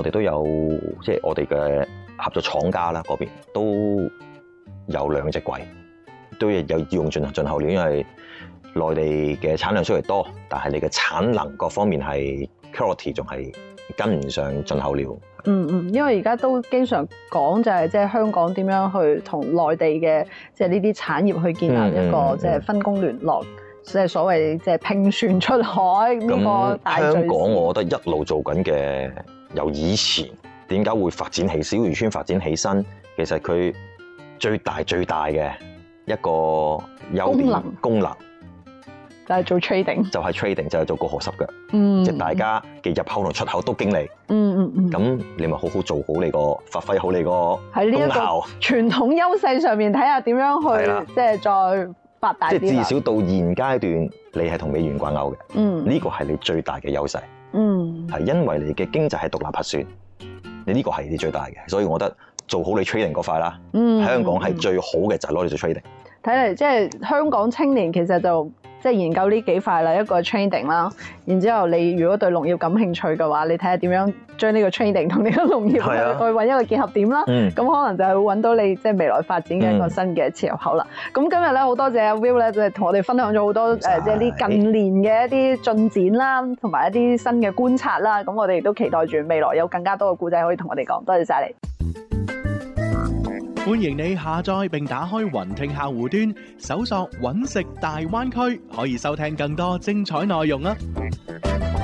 我哋都有即係我哋嘅合作廠家啦，嗰邊都有2隻櫃，都有要用進口料，因為內地嘅產量雖然多，但係你嘅產能各方面係 quality 仲係跟唔上進口料。 因為而家都經常講就係即係香港點樣去同內地嘅即係呢啲產業去建立一個即係分工聯絡，即係所謂即係拼船出海呢個大敘事。 香港我覺得一路做緊嘅，由以前點解會發展起小漁村發展起身，其實佢最大嘅一個優點功能。 就係做 trading， 就係 trading， 就係做過河濕腳，即係大家嘅入口同出口都經歷。咁你咪好好做好你個，發揮好你個喺呢一個傳統優勢上面睇下點樣去，即係再發大啲。即係至少到現階段，你係同美元掛鈎嘅。呢個係你最大嘅優勢。係因為你嘅經濟係獨立核算，你呢個係你最大嘅，所以我覺得做好你 trading 嗰塊啦。香港係最好嘅就係攞嚟做 trading。 睇嚟即係香港青年其實就即係研究呢幾塊啦，一個 trading 啦，然之後你如果對農業感興趣嘅話，你睇下點樣將呢個 trading 同呢個農業去揾一個結合點啦。咁可能就係會揾到你即係未來發展嘅一個新嘅切入口啦。咁今日咧好多謝阿 Will 咧，即係同我哋分享咗好多即係呢近年嘅一啲進展啦，同埋一啲新嘅觀察啦。咁我哋亦都期待住未來有更加多嘅故仔可以同我哋講。多謝晒你。 歡迎你下載並打開雲聽客戶端，搜索揾食大灣區，可以收聽更多精彩內容啊！